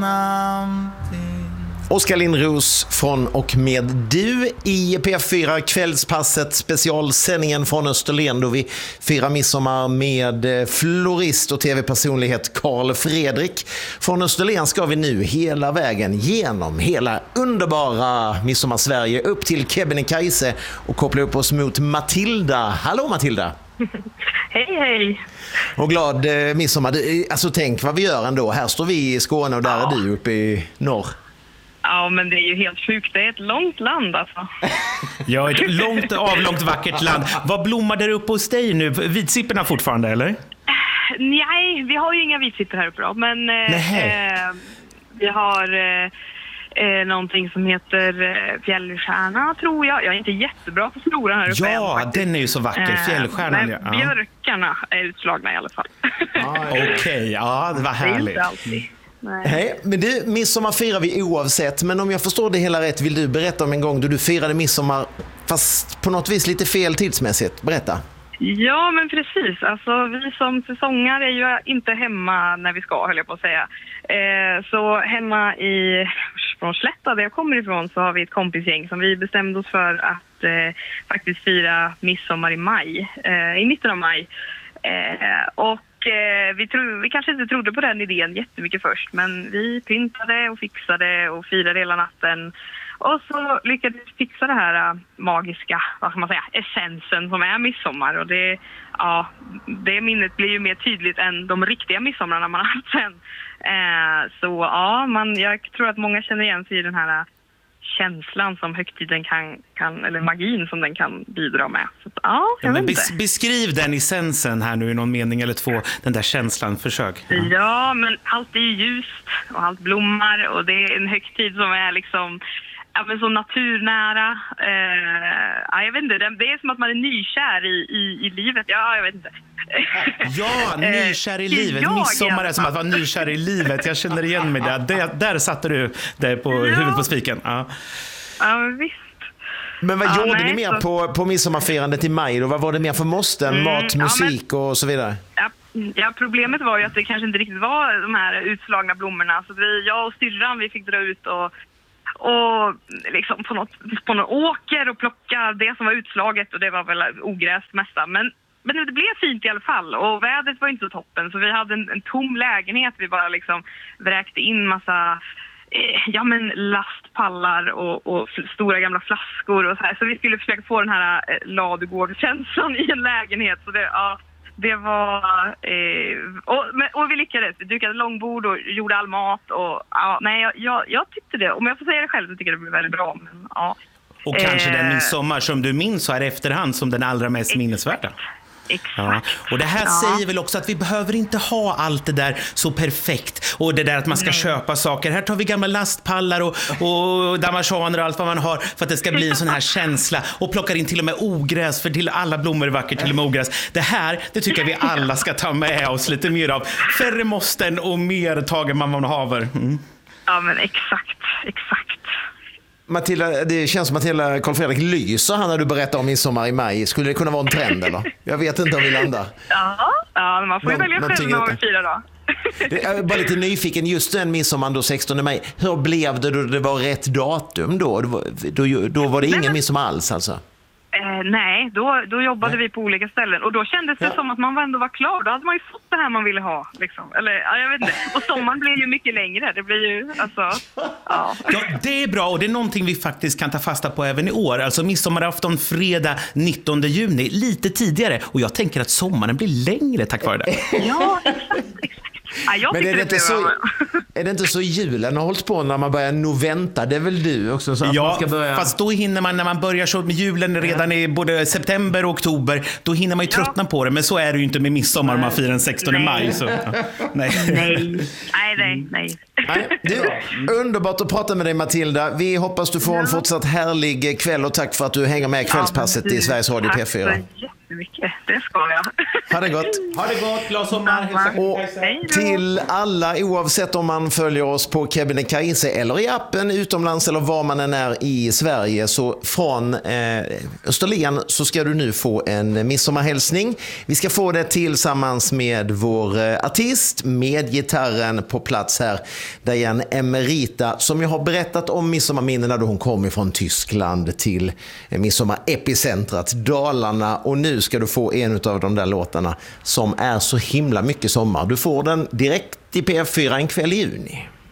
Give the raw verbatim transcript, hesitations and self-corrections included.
någonting. Oskar Lindros från och med du i P F fyra Kvällspasset, specialsändningen från Österlen då vi firar midsommar med florist och tv-personlighet Carl Fredrik. Från Österlen ska vi nu hela vägen genom hela underbara Midsommar-Sverige upp till Kebnekaise och koppla upp oss mot Matilda. Hallå Matilda! Hej, hej! Och glad eh, midsommar. Alltså tänk vad vi gör ändå. Här står vi i Skåne och där ja. är du uppe i norr. Ja, men det är ju helt sjukt. Det är ett långt land alltså. Ja, ett långt, avlångt, vackert land. Vad blommar där uppe hos dig nu? Vitsipporna fortfarande, eller? Nej, vi har ju inga vitsippor här uppe då. Men eh, vi har eh, någonting som heter eh, fjällstjärna, tror jag. Jag är inte jättebra på floran här uppe. Ja, än, den är ju så vacker. Fjällstjärnan, eh, men ja. björkarna är utslagna i alla fall. Ah, Okej, okay. Ja, det var härligt. Det är inte alltid. Nej. Hej, men du, midsommar firar vi oavsett, men om jag förstår det hela rätt vill du berätta om en gång då du firade midsommar fast på något vis lite fel tidsmässigt. Berätta. Ja, men precis. Alltså, vi som säsongare är ju inte hemma när vi ska, höll jag på att säga. Eh, så hemma i från Slätta, där jag kommer ifrån, så har vi ett kompisgäng som vi bestämde oss för att eh, faktiskt fira midsommar i maj, eh, i mitten av maj. Eh, och Vi, tro, vi kanske inte trodde på den idén jättemycket först, men vi pyntade och fixade och firade hela natten. Och så lyckades vi fixa det här äh, magiska, vad ska man säga, essensen som är midsommar. Och det, ja, det minnet blir ju mer tydligt än de riktiga midsommarna man har haft sen. Eh, så ja, man, jag tror att många känner igen sig i den här känslan som högtiden kan, kan, eller magin som den kan bidra med. Så, ja, jag ja, vet bes, inte. Beskriv den essensen här nu i någon mening eller två, den där känslan, försök. Ja. ja, men allt är ju ljust och allt blommar och det är en högtid som är liksom, ja, men så naturnära. Eh, ja, jag vet inte, det är som att man är nykär i, i, i livet. Ja, jag vet inte. Ja, nykär i livet. Jag, Midsommar är som att vara nykär i livet. Jag känner igen mig där. Där, där satte du det på ja. huvudet på spiken. Ja, ja visst. Men vad ja, gjorde nej, ni mer så... på, på midsommarfirandet i maj då? Vad var det mer för måsten? Mm, mat, musik ja, men... och så vidare? Ja, ja, problemet var ju att det kanske inte riktigt var de här utslagna blommorna. Så vi, jag och styrran, vi fick dra ut och och liksom på något på någon åker och plocka det som var utslaget, och det var väl ogräs mesta, men men det blev fint i alla fall, och vädret var inte så toppen, så vi hade en, en tom lägenhet. Vi bara liksom vräkte in massa eh, ja men lastpallar och, och stora gamla flaskor och så här, så vi skulle försöka få den här eh, ladugårdskänslan i en lägenhet. Så det, ja, det var eh, och, och vi lyckades. Vi dukade långbord och gjorde all mat och ja, nej jag, jag, jag tyckte det, om jag får säga det själv, så tycker jag det blev väldigt bra, men ja. Och kanske eh, den midsommar som du minns så här efterhand som den allra mest minnesvärda. Exakt. Ja. Och det här ja. säger väl också att vi behöver inte ha allt det där så perfekt. Och det där att man ska Nej. köpa saker. Här tar vi gamla lastpallar och, och damaschaner och allt vad man har för att det ska bli en sån här känsla. Och plockar in till och med ogräs, för till alla blommor är vackert, till och med ogräs. Det här, det tycker jag vi alla ska ta med oss lite mer av. Färre måsten och mer tager man man haver. Mm. Ja, men exakt, exakt. Matilda, det känns som att hela Carl Fredrik lyser han när du berättar om midsommar i maj. Skulle det kunna vara en trend eller? Jag vet inte om vi landar. Ja, ja man får ju välja själv när man firar då. Jag är bara lite nyfiken, just den midsommar då, sextonde maj. Hur blev det då det var rätt datum då? Då, då, då var det ingen men... midsommar alls alltså? Eh, nej, då, då jobbade nej. vi på olika ställen. Och då kändes det ja. som att man ändå var klar. Då hade man ju fått det här man ville ha. Liksom. Eller, ja, jag vet inte. Och sommaren blir ju mycket längre. Det blir ju, alltså, ja. ja. Det är bra, och det är någonting vi faktiskt kan ta fasta på även i år. Alltså midsommarafton fredag nittonde juni. Lite tidigare. Och jag tänker att sommaren blir längre tack vare det. Ja, exakt, exakt. Ja, jag men är det, det inte så, är det inte så julen har hållit på när man börjar noventa? Det är väl du också? Så att ja, man ska börja... fast då hinner man, när man börjar så med julen redan i både september och oktober, då hinner man ju tröttna ja. på det. Men så är det ju inte med midsommar om man firar den sextonde maj. Så, ja. nej. nej, nej, nej. nej du, underbart att prata med dig, Matilda. Vi hoppas du får ja. en fortsatt härlig kväll, och tack för att du hänger med i kvällspasset ja, du, i Sveriges Radio P fyra. Tack så jättemycket. Det Det ska jag. Ha det gott. Ha det gott, glad sommar. Hälsa Och Hej då. till alla, oavsett om man följer oss på Kebnekaise eller i appen utomlands eller var man än är i Sverige, så från eh, Österlen så ska du nu få en midsommarhälsning. Vi ska få det tillsammans med vår eh, artist med gitarren på plats här, Diane Emerita, som jag har berättat om midsommarminnena då hon kom ifrån Tyskland till eh, midsommarepicentrat Dalarna, och nu ska du få en av de där låtarna som är så himla mycket sommar. Du får den direkt i P F fyra en kväll i juni.